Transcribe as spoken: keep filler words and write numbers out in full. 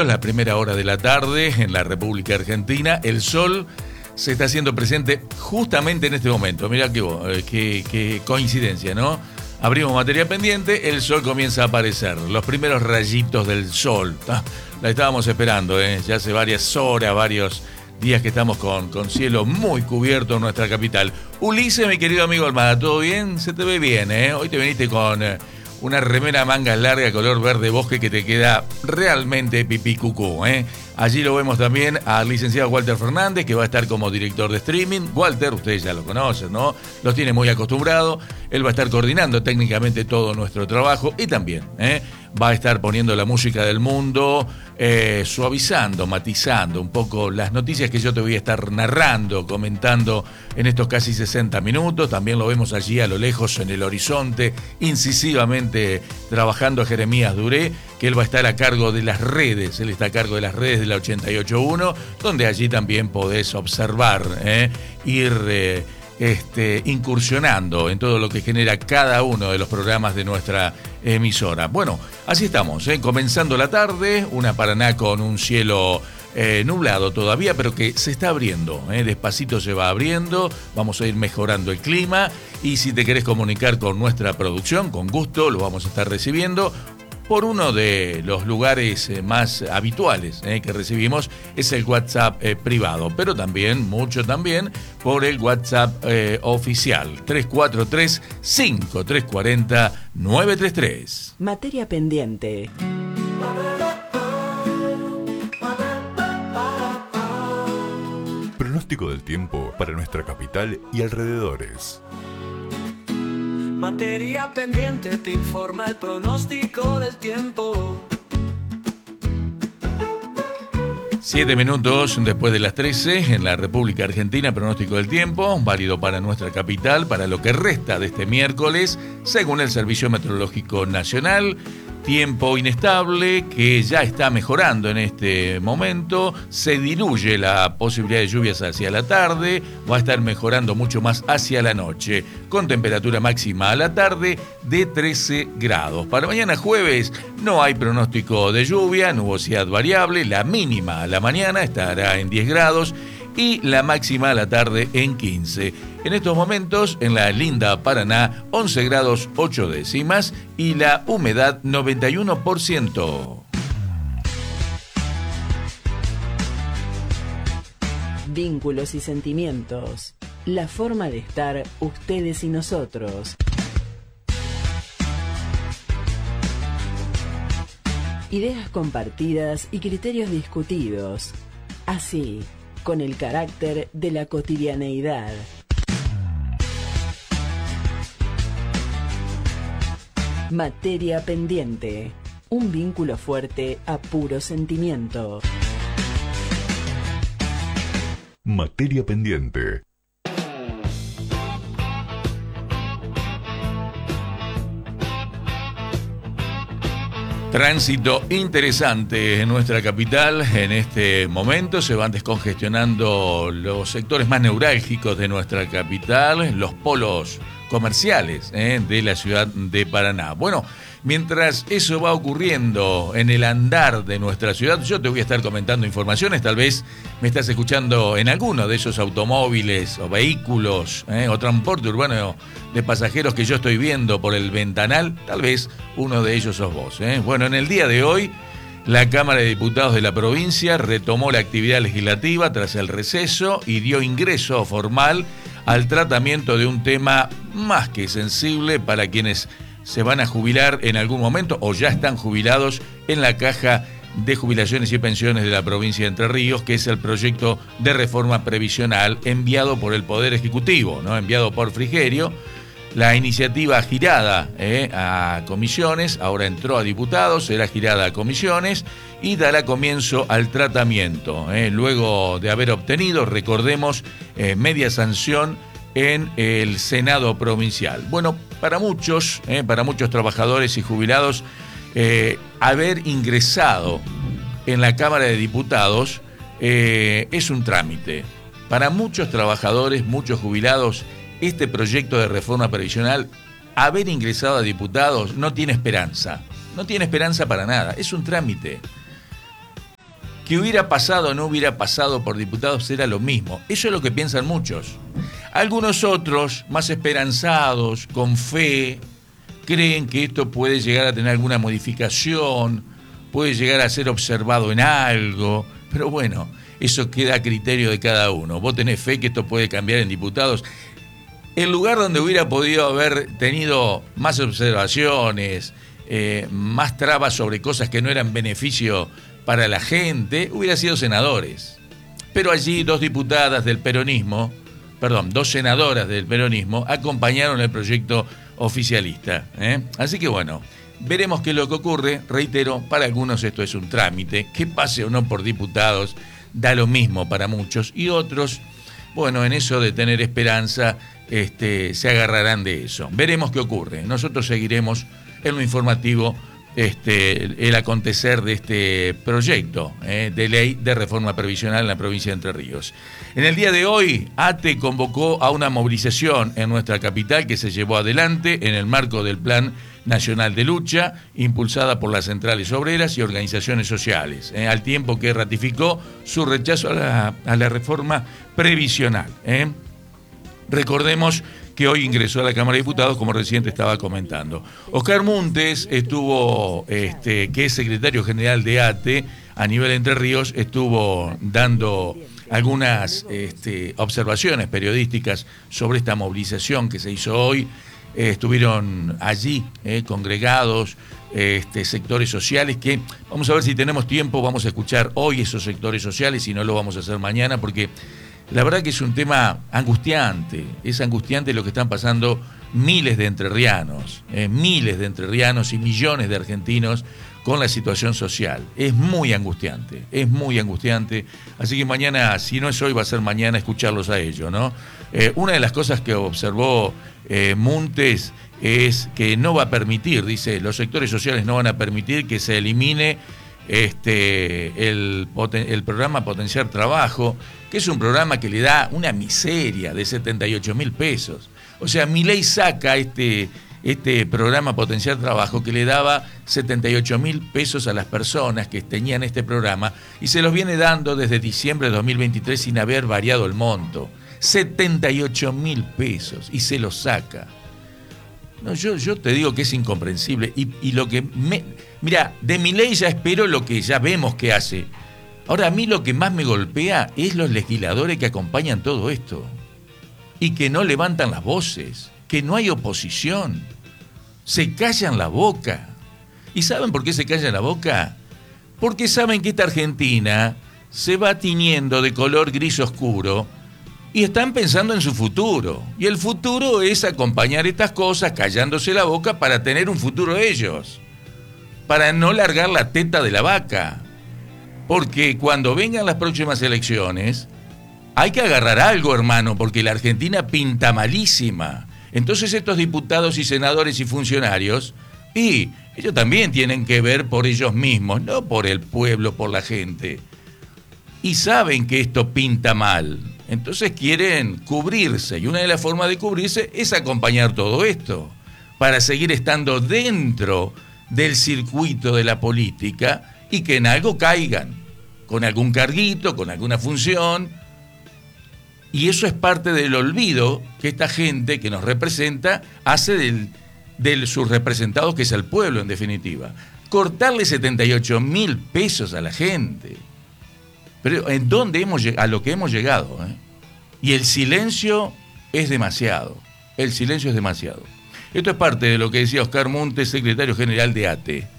minutos, la primera hora de la tarde en la República Argentina. El sol se está haciendo presente justamente en este momento. Mirá qué, qué, qué coincidencia, ¿no? Abrimos materia pendiente, el sol comienza a aparecer. Los primeros rayitos del sol. Ah, la estábamos esperando, ¿eh? Ya hace varias horas, varios días que estamos con, con cielo muy cubierto en nuestra capital. Ulises, mi querido amigo Almada, ¿todo bien? Se te ve bien, ¿eh? Hoy te viniste con eh, una remera manga larga color verde bosque que te queda realmente pipí cucú, ¿eh? Allí lo vemos también al licenciado Walter Fernández, que va a estar como director de streaming. Walter, ustedes ya lo conocen, ¿no? Los tiene muy acostumbrado. Él va a estar coordinando técnicamente todo nuestro trabajo y también ¿eh? va a estar poniendo la música del mundo, eh, suavizando, matizando un poco las noticias que yo te voy a estar narrando, comentando en estos casi sesenta minutos. También lo vemos allí a lo lejos en el horizonte, incisivamente trabajando Jeremías Duré, que él va a estar a cargo de las redes. Él está a cargo de las redes de la ochenta y ocho punto uno, donde allí también podés observar, ¿eh? ir eh, este, incursionando en todo lo que genera cada uno de los programas de nuestra emisora. Bueno, así estamos, ¿eh? comenzando la tarde, una Paraná con un cielo eh, nublado todavía, pero que se está abriendo, ¿eh? despacito se va abriendo, vamos a ir mejorando el clima, y si te querés comunicar con nuestra producción, con gusto lo vamos a estar recibiendo. Por uno de los lugares eh, más habituales eh, que recibimos es el WhatsApp eh, privado, pero también, mucho también, por el WhatsApp eh, oficial, tres cuatro tres, cinco tres cuatro cero, nueve tres tres. Materia pendiente. Pronóstico del tiempo para nuestra capital y alrededores. Materia pendiente te informa el pronóstico del tiempo. Siete minutos después de las trece en la República Argentina, pronóstico del tiempo, válido para nuestra capital, para lo que resta de este miércoles, según el Servicio Meteorológico Nacional. Tiempo inestable que ya está mejorando en este momento, se diluye la posibilidad de lluvias hacia la tarde, va a estar mejorando mucho más hacia la noche, con temperatura máxima a la tarde de trece grados. Para mañana jueves no hay pronóstico de lluvia, nubosidad variable, la mínima a la mañana estará en diez grados y la máxima a la tarde en quince. En estos momentos, en la linda Paraná, once grados ocho décimas y la humedad noventa y uno por ciento. Vínculos y sentimientos. La forma de estar ustedes y nosotros. Ideas compartidas y criterios discutidos. Así, con el carácter de la cotidianeidad. Materia pendiente. Un vínculo fuerte a puro sentimiento. Materia pendiente. Tránsito interesante en nuestra capital. En este momento se van descongestionando los sectores más neurálgicos de nuestra capital, los polos comerciales eh, de la ciudad de Paraná. Bueno, mientras eso va ocurriendo en el andar de nuestra ciudad, yo te voy a estar comentando informaciones. Tal vez me estás escuchando en alguno de esos automóviles o vehículos eh, o transporte urbano de pasajeros que yo estoy viendo por el ventanal. Tal vez uno de ellos sos vos. Eh. Bueno, en el día de hoy, la Cámara de Diputados de la provincia retomó la actividad legislativa tras el receso y dio ingreso formal al tratamiento de un tema más que sensible para quienes se van a jubilar en algún momento o ya están jubilados en la Caja de Jubilaciones y Pensiones de la provincia de Entre Ríos, que es el proyecto de reforma previsional enviado por el Poder Ejecutivo, ¿no? enviado por Frigerio. La iniciativa girada eh, a comisiones, ahora entró a diputados, será girada a comisiones y dará comienzo al tratamiento. Eh, luego de haber obtenido, recordemos, eh, media sanción en el Senado provincial. Bueno, para muchos, eh, para muchos trabajadores y jubilados, eh, haber ingresado en la Cámara de Diputados eh, es un trámite. Para muchos trabajadores, muchos jubilados, este proyecto de reforma previsional, haber ingresado a diputados, no tiene esperanza. No tiene esperanza para nada. Es un trámite. que hubiera pasado o no hubiera pasado por diputados era lo mismo. Eso es lo que piensan muchos. Algunos otros, más esperanzados, con fe, creen que esto puede llegar a tener alguna modificación, puede llegar a ser observado en algo, pero bueno, eso queda a criterio de cada uno. Vos tenés fe que esto puede cambiar en diputados. El lugar donde hubiera podido haber tenido más observaciones, eh, más trabas sobre cosas que no eran beneficio para la gente, hubiera sido senadores. Pero allí dos diputadas del peronismo, perdón, dos senadoras del peronismo acompañaron el proyecto oficialista, ¿eh? Así que bueno, veremos qué es lo que ocurre. Reitero, para algunos esto es un trámite, que pase o no por diputados, da lo mismo para muchos, y otros, bueno, en eso de tener esperanza, este, se agarrarán de eso. Veremos qué ocurre. Nosotros seguiremos en lo informativo este, el acontecer de este proyecto eh, de ley de reforma previsional en la provincia de Entre Ríos. En el día de hoy, ATE convocó a una movilización en nuestra capital que se llevó adelante en el marco del Plan Nacional de Lucha, impulsada por las centrales obreras y organizaciones sociales, eh, al tiempo que ratificó su rechazo a la, a la reforma previsional. Eh. Recordemos que hoy ingresó a la Cámara de Diputados, como recién te estaba comentando. Oscar Montes estuvo, este, que es secretario general de ATE a nivel Entre Ríos, estuvo dando algunas este, observaciones periodísticas sobre esta movilización que se hizo hoy. Eh, estuvieron allí eh, congregados este, sectores sociales que, vamos a ver si tenemos tiempo, vamos a escuchar hoy esos sectores sociales, si no lo vamos a hacer mañana, porque la verdad que es un tema angustiante, es angustiante lo que están pasando miles de entrerrianos, eh, miles de entrerrianos y millones de argentinos con la situación social. Es muy angustiante, es muy angustiante, así que mañana, si no es hoy, va a ser mañana escucharlos a ellos, ¿no? Eh, una de las cosas que observó eh, Montes es que no va a permitir, dice, los sectores sociales no van a permitir que se elimine Este, el, el programa Potenciar Trabajo, que es un programa que le da una miseria de setenta y ocho mil pesos. O sea, Milei saca este, este programa Potenciar Trabajo que le daba setenta y ocho mil pesos a las personas que tenían este programa y se los viene dando desde diciembre de dos mil veintitrés sin haber variado el monto. setenta y ocho mil pesos y se los saca. No, yo, yo te digo que es incomprensible. Y, y lo que me. Mira, de Milei ya espero lo que ya vemos que hace. Ahora, a mí lo que más me golpea es los legisladores que acompañan todo esto. Y que no levantan las voces. Que no hay oposición. Se callan la boca. ¿Y saben por qué se callan la boca? Porque saben que esta Argentina se va tiñendo de color gris oscuro. Y están pensando en su futuro. Y el futuro es acompañar estas cosas callándose la boca para tener un futuro ellos. Para no largar la teta de la vaca. Porque cuando vengan las próximas elecciones, hay que agarrar algo, hermano, porque la Argentina pinta malísima. Entonces estos diputados y senadores y funcionarios, y ellos también tienen que ver por ellos mismos, no por el pueblo, por la gente. Y saben que esto pinta mal. Entonces quieren cubrirse, y una de las formas de cubrirse es acompañar todo esto, para seguir estando dentro del circuito de la política y que en algo caigan, con algún carguito, con alguna función, y eso es parte del olvido que esta gente que nos representa hace del, de sus representados, que es el pueblo en definitiva. Cortarle setenta y ocho mil pesos a la gente. Pero ¿en dónde hemos a lo que hemos llegado? ¿eh? Y el silencio es demasiado. El silencio es demasiado. Esto es parte de lo que decía Oscar Montes, secretario general de ATE.